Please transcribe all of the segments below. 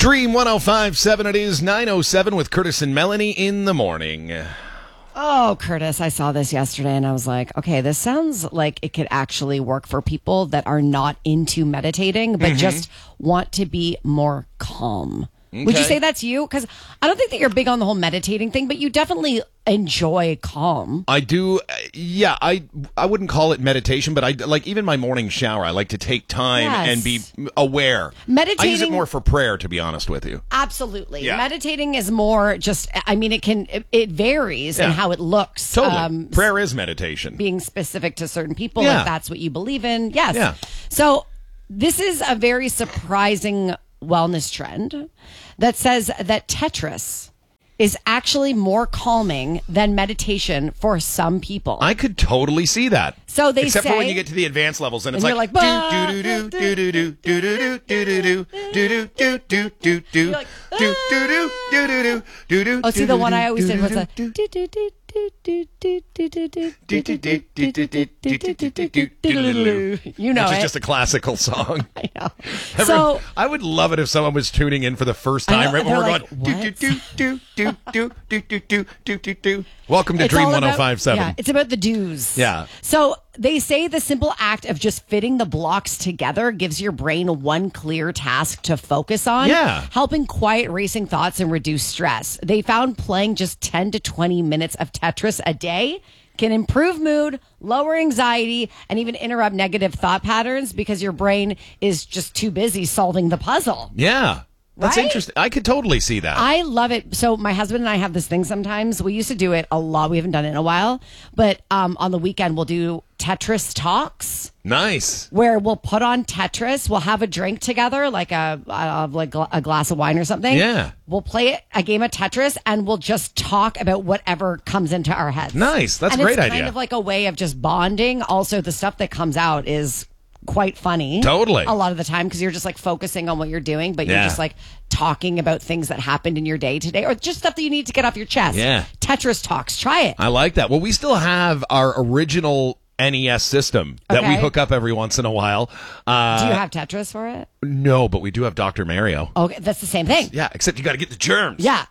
Dream 105.7, it is 9:07 with Curtis and Melanie in the morning. Oh, Curtis, I saw this yesterday and I was like, okay, this sounds like it could actually work for people that are not into meditating, but just want to be more calm. Okay. Would you say that's you? Because I don't think that you're big on the whole meditating thing, but you definitely enjoy calm. I do. Yeah, I wouldn't call it meditation, but I like even my morning shower. I like to take time and be aware. Meditating. I use it more for prayer, to be honest with you. Absolutely. Yeah. Meditating is more just, I mean, it varies in how it looks. Totally. Prayer is meditation. Being specific to certain people, if that's what you believe in. Yes. Yeah. So this is a very surprising wellness trend that says that Tetris is actually more calming than meditation for some people. I could totally see that. So they except say, for when you get to the advanced levels and it's you're like like, do do do do do do do do do do do do do do do like, do do do do do do do. oh, see, the one I always did was a you know, which it. is just a classical song. I know. So I would love it if someone was tuning in for the first time, right when we're like, going do do do do do do do do do do do. Welcome to It's Dream all about- 105.7. Yeah, it's about the do's. Yeah. So they say the simple act of just fitting the blocks together gives your brain one clear task to focus on. Yeah. Helping quiet racing thoughts and reduce stress. They found playing just 10 to 20 minutes of Tetris a day can improve mood, lower anxiety, and even interrupt negative thought patterns because your brain is just too busy solving the puzzle. Yeah. That's Right? interesting. I could totally see that. I love it. So my husband and I have this thing sometimes. We used to do it a lot. We haven't done it in a while. But on the weekend, we'll do Tetris talks Nice. where we'll put on Tetris. We'll have a drink together, like a glass of wine or something. Yeah. We'll play a game of Tetris and we'll just talk about whatever comes into our heads. Nice. That's and a great it's idea. kind of like a way of just bonding. Also, the stuff that comes out is quite funny. Totally. A lot of the time because you're just like focusing on what you're doing, but Yeah. you're just like talking about things that happened in your day today or just stuff that you need to get off your chest. Yeah. Tetris talks. Try it. I like that. Well, we still have our original NES system that we Okay. hook up every once in a while. Do you have Tetris for it? No, but we do have Dr. Mario. Okay, that's the same thing. Yeah, except you got to get the germs. Yeah.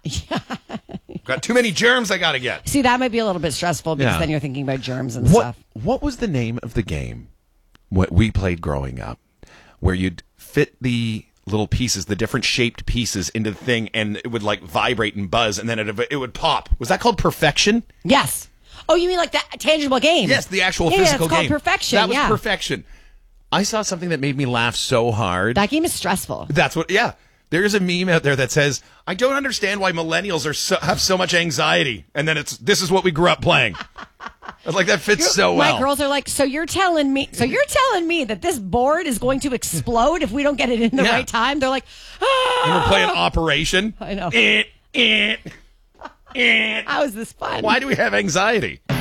Got too many germs I got to get. See, that might be a little bit stressful because Yeah. then you're thinking about germs and What stuff. What was the name of the game what we played growing up where you'd fit the little pieces, the different shaped pieces into the thing and it would like vibrate and buzz and then it would pop? Was that called Perfection? Yes. Oh, you mean like the tangible game? Yes, the actual Yeah, physical it's called game. Perfection, That was yeah. Perfection. I saw something that made me laugh so hard. That game is stressful. That's what, yeah. There's a meme out there that says, I don't understand why millennials have so much anxiety. And then this is what we grew up playing. I was like, that fits so well. My girls are like, so you're telling me that this board is going to explode if we don't get it in the Yeah. right time? They're like, And we're playing Operation. I know. Eh. How is this fun? Why do we have anxiety?